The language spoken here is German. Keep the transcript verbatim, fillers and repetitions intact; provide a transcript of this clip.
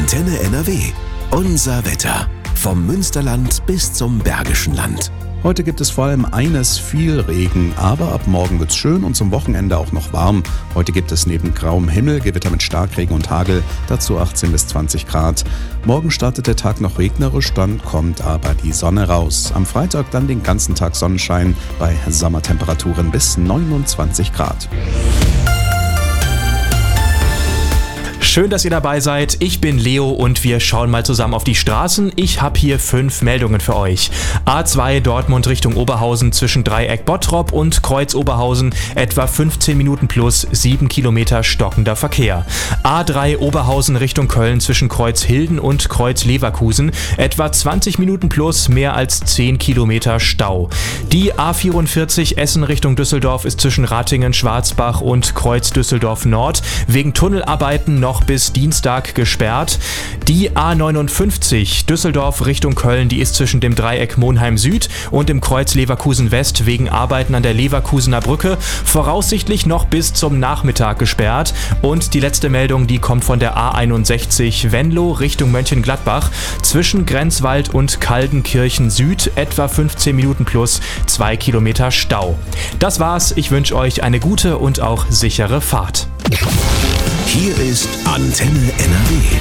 Antenne N R W. Unser Wetter. Vom Münsterland bis zum Bergischen Land. Heute gibt es vor allem eines, viel Regen, aber ab morgen wird's schön und zum Wochenende auch noch warm. Heute gibt es neben grauem Himmel Gewitter mit Starkregen und Hagel, dazu achtzehn bis zwanzig Grad. Morgen startet der Tag noch regnerisch, dann kommt aber die Sonne raus. Am Freitag dann den ganzen Tag Sonnenschein bei Sommertemperaturen bis neunundzwanzig Grad. Schön, dass ihr dabei seid. Ich bin Leo und wir schauen mal zusammen auf die Straßen. Ich habe hier fünf Meldungen für euch. A zwei Dortmund Richtung Oberhausen zwischen Dreieck Bottrop und Kreuz Oberhausen etwa fünfzehn Minuten plus sieben Kilometer stockender Verkehr. A drei Oberhausen Richtung Köln zwischen Kreuz Hilden und Kreuz Leverkusen etwa zwanzig Minuten plus mehr als zehn Kilometer Stau. Die A vierundvierzig Essen Richtung Düsseldorf ist zwischen Ratingen, Schwarzbach und Kreuz Düsseldorf Nord wegen Tunnelarbeiten noch bis Dienstag gesperrt. Die A neunundfünfzig Düsseldorf Richtung Köln, die ist zwischen dem Dreieck Monheim Süd und dem Kreuz Leverkusen West wegen Arbeiten an der Leverkusener Brücke voraussichtlich noch bis zum Nachmittag gesperrt. Und die letzte Meldung, die kommt von der A einundsechzig Venlo Richtung Mönchengladbach zwischen Grenzwald und Kaldenkirchen Süd etwa fünfzehn Minuten plus zwei Kilometer Stau. Das war's. Ich wünsche euch eine gute und auch sichere Fahrt. Hier ist Antenne N R W.